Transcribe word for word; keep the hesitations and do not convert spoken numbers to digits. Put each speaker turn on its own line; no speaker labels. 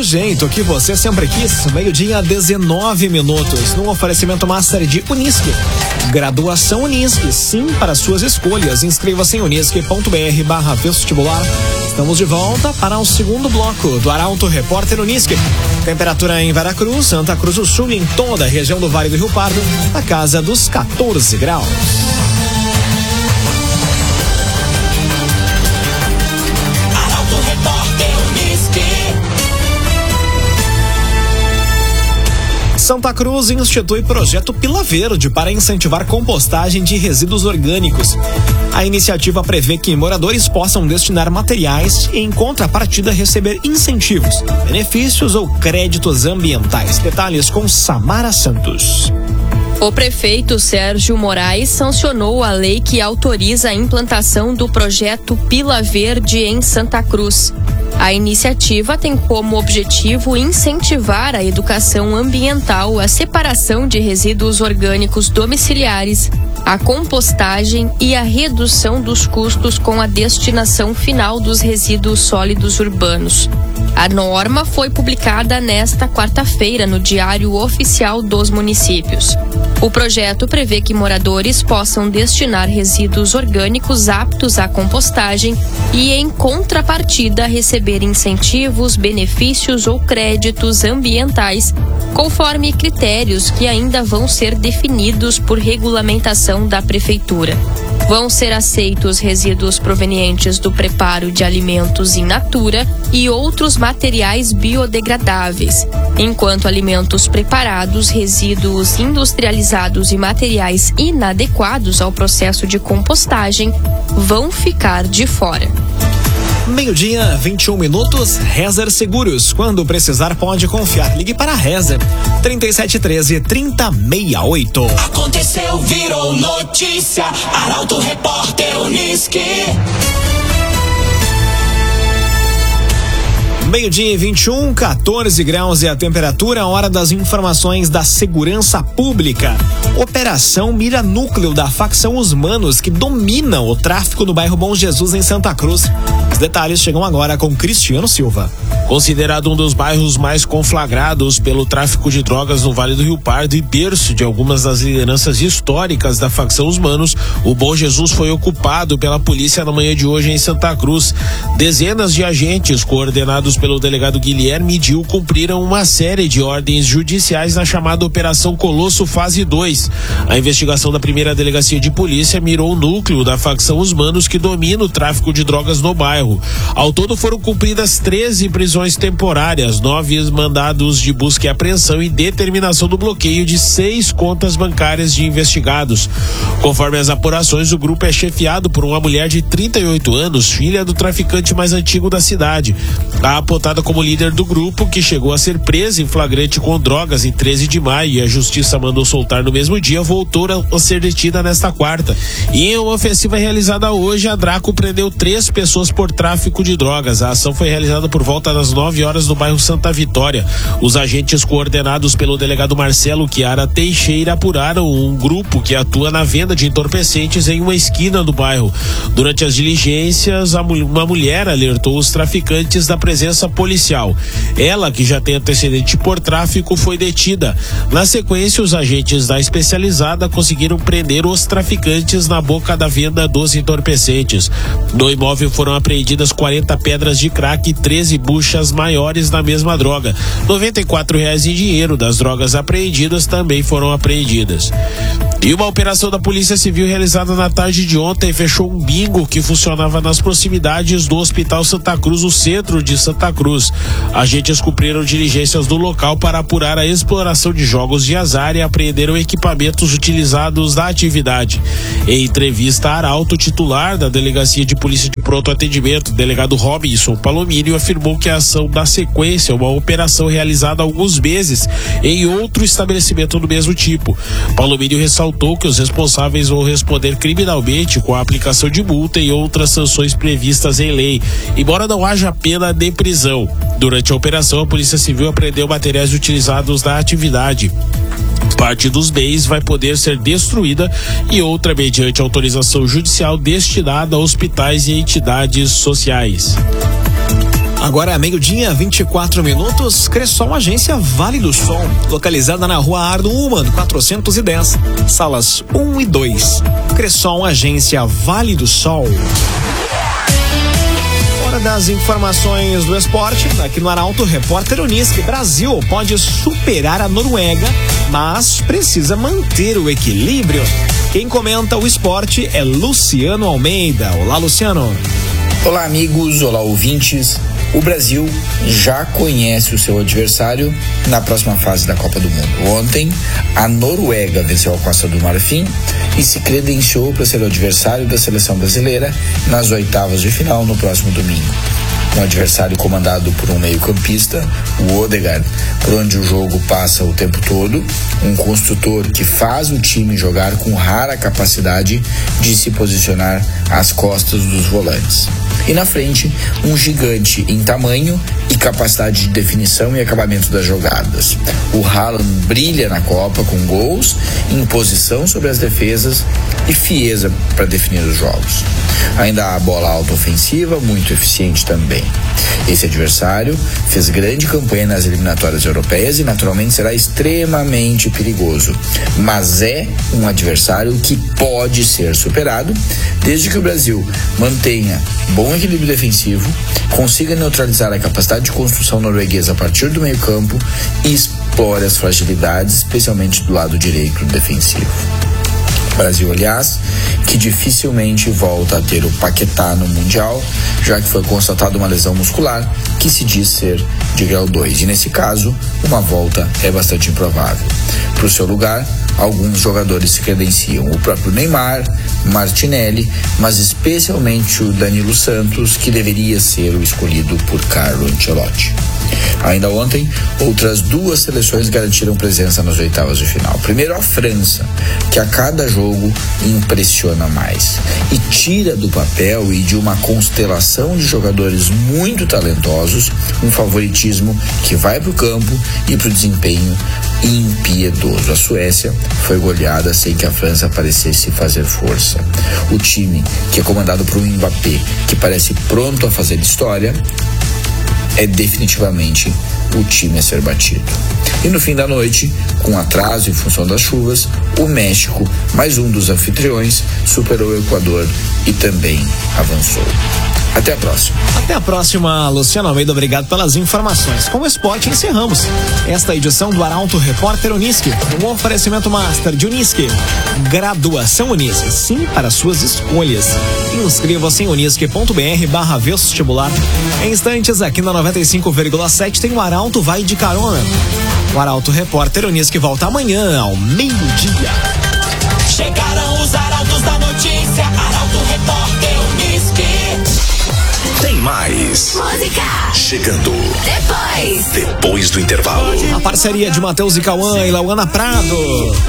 jeito que você sempre quis. Meio-dia, dezenove minutos. No oferecimento Master de Unisque. Graduação Unisque, sim para suas escolhas. Inscreva-se em unisque.br barra vestibular. Estamos de volta para o segundo bloco do Arauto Repórter Unisque. Temperatura em Veracruz, Santa Cruz do Sul e em toda a região do Vale do Rio Pardo, na casa dos quatorze graus. Santa Cruz institui projeto Pila Verde para incentivar compostagem de resíduos orgânicos. A iniciativa prevê que moradores possam destinar materiais e, em contrapartida, receber incentivos, benefícios ou créditos ambientais. Detalhes com Samara Santos.
O prefeito Sérgio Moraes sancionou a lei que autoriza a implantação do projeto Pila Verde em Santa Cruz. A iniciativa tem como objetivo incentivar a educação ambiental, a separação de resíduos orgânicos domiciliares, a compostagem e a redução dos custos com a destinação final dos resíduos sólidos urbanos. A norma foi publicada nesta quarta-feira no Diário Oficial dos Municípios. O projeto prevê que moradores possam destinar resíduos orgânicos aptos à compostagem e, em contrapartida, receber incentivos, benefícios ou créditos ambientais, conforme critérios que ainda vão ser definidos por regulamentação da Prefeitura. Vão ser aceitos resíduos provenientes do preparo de alimentos in natura e outros materiais biodegradáveis, enquanto alimentos preparados, resíduos industrializados e materiais inadequados ao processo de compostagem vão ficar de fora.
Meio-dia, vinte e um minutos, Rezer Seguros. Quando precisar, pode confiar. Ligue para a Rezer, trinta e sete treze, trinta sessenta e oito.
Aconteceu, virou notícia. Arauto Repórter Unisque.
Meio-dia e vinte e um, quatorze graus e a temperatura, hora das informações da segurança pública. Operação mira núcleo da facção Os Manos, que domina o tráfico no bairro Bom Jesus, em Santa Cruz. Os detalhes chegam agora com Cristiano Silva.
Considerado um dos bairros mais conflagrados pelo tráfico de drogas no Vale do Rio Pardo e berço de algumas das lideranças históricas da facção Os Manos, o Bom Jesus foi ocupado pela polícia na manhã de hoje em Santa Cruz. Dezenas de agentes, coordenados pelo delegado Guilherme Dil, cumpriram uma série de ordens judiciais na chamada Operação Colosso Fase dois. A investigação da primeira delegacia de polícia mirou o núcleo da facção Os Manos, que domina o tráfico de drogas no bairro. Ao todo foram cumpridas treze prisões temporárias, nove mandados de busca e apreensão e determinação do bloqueio de seis contas bancárias de investigados. Conforme as apurações, o grupo é chefiado por uma mulher de trinta e oito anos, filha do traficante mais antigo da cidade. A apontada como líder do grupo, que chegou a ser presa em flagrante com drogas em treze de maio e a justiça mandou soltar no mesmo dia, voltou a ser detida nesta quarta. E em uma ofensiva realizada hoje, a Draco prendeu três pessoas por tráfico de drogas. A ação foi realizada por volta das nove horas no bairro Santa Vitória. Os agentes, coordenados pelo delegado Marcelo Chiara Teixeira, apuraram um grupo que atua na venda de entorpecentes em uma esquina do bairro. Durante as diligências, uma mulher alertou os traficantes da presença policial. Ela, que já tem antecedente por tráfico, foi detida. Na sequência, os agentes da especializada conseguiram prender os traficantes na boca da venda dos entorpecentes. No imóvel foram apreendidas quarenta pedras de crack e treze buchas maiores da mesma droga. noventa e quatro reais em dinheiro das drogas apreendidas também foram apreendidas. E uma operação da Polícia Civil realizada na tarde de ontem fechou um bingo que funcionava nas proximidades do Hospital Santa Cruz, no centro de Santa Cruz. Agentes cumpriram diligências do local para apurar a exploração de jogos de azar e apreenderam equipamentos utilizados na atividade. Em entrevista à Arauto, titular da Delegacia de Polícia de Pronto Atendimento, delegado Robinson Palomínio, afirmou que a ação dá sequência a uma operação realizada há alguns meses em outro estabelecimento do mesmo tipo. Palomínio ressaltou que os responsáveis vão responder criminalmente com a aplicação de multa e outras sanções previstas em lei, embora não haja pena de prisão. Durante a operação, a Polícia Civil apreendeu materiais utilizados na atividade. Parte dos bens vai poder ser destruída e outra mediante autorização judicial destinada a hospitais e entidades sociais.
Agora é meio-dia, vinte e quatro minutos. Cressol, agência Vale do Sol, localizada na rua Ardo Uman, quatrocentos e dez, salas um e dois. Cressol, agência Vale do Sol. Hora das informações do esporte, aqui no Arauto Repórter Unisque. Brasil pode superar a Noruega, mas precisa manter o equilíbrio. Quem comenta o esporte é Luciano Almeida. Olá, Luciano.
Olá, amigos, olá, ouvintes. O Brasil já conhece o seu adversário na próxima fase da Copa do Mundo. Ontem, a Noruega venceu a Costa do Marfim e se credenciou para ser o adversário da seleção brasileira nas oitavas de final no próximo domingo. Um adversário comandado por um meio-campista, o Odegaard, por onde o jogo passa o tempo todo, um construtor que faz o time jogar com rara capacidade de se posicionar às costas dos volantes. E na frente, um gigante em tamanho e capacidade de definição e acabamento das jogadas. O Haaland brilha na Copa com gols, imposição sobre as defesas e frieza para definir os jogos. Ainda há a bola alta ofensiva, muito eficiente também. Esse adversário fez grande campanha nas eliminatórias europeias e naturalmente será extremamente perigoso. Mas é um adversário que pode ser superado desde que o Brasil mantenha bom equilíbrio defensivo, consiga neutralizar a capacidade de construção norueguesa a partir do meio-campo e explore as fragilidades, especialmente do lado direito defensivo. Brasil, aliás, que dificilmente volta a ter o Paquetá no Mundial, já que foi constatada uma lesão muscular que se diz ser de grau dois. E nesse caso, uma volta é bastante improvável. Para o seu lugar, alguns jogadores se credenciam. O próprio Neymar, Martinelli, mas especialmente o Danilo Santos, que deveria ser o escolhido por Carlo Ancelotti. Ainda ontem, outras duas seleções garantiram presença nas oitavas de final. Primeiro, a França, que a cada jogo impressiona mais e tira do papel e de uma constelação de jogadores muito talentosos um favoritismo que vai para o campo e para o desempenho impiedoso. A Suécia foi goleada sem que a França parecesse fazer força. O time, que é comandado por um Mbappé que parece pronto a fazer história, é definitivamente o time a ser batido. E no fim da noite, com atraso em função das chuvas, o México, mais um dos anfitriões, superou o Equador e também avançou. Até a próxima.
Até a próxima, Luciano Almeida. Obrigado pelas informações. Com o esporte, encerramos esta edição do Arauto Repórter Unisque. Um oferecimento master de Unisque. Graduação Unisque. Sim para suas escolhas. Inscreva-se em unisque.br barra vestibular. Em instantes, aqui na noventa e cinco vírgula sete, tem o Arauto Vai de Carona. O Arauto Repórter Unisque volta amanhã ao meio-dia.
Chegaram os arautos da notícia. Arauto Repórter Unisque.
Tem mais.
Música.
Chegando.
Depois.
Depois do intervalo.
A parceria de Matheus e Cauã e Lauana Prado.